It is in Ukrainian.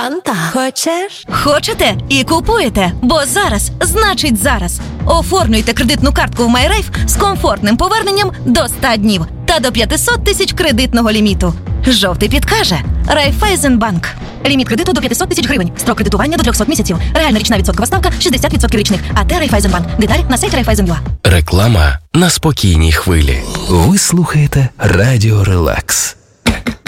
Фанта. Хочеш? Хочете? І купуєте. Бо зараз, значить зараз. Оформлюйте кредитну картку в MyRafe з комфортним поверненням до 100 днів та до 500 тисяч кредитного ліміту. Жовтий підкаже. Райфайзенбанк. Ліміт кредиту до 500 тисяч гривень. Строк кредитування до 300 місяців. Реальна річна відсоткова ставка 60% річних. АТ Райфайзенбанк. Деталі на сайті Райфайзен.ua. Реклама на спокійній хвилі. Ви слухаєте Радіо Релакс.